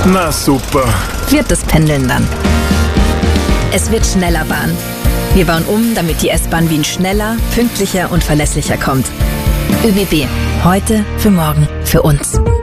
Na super. Wird das Pendeln dann. Es wird schneller Bahn. Wir bauen um, damit die S-Bahn Wien schneller, pünktlicher und verlässlicher kommt. ÖBB. Heute, für morgen, für uns.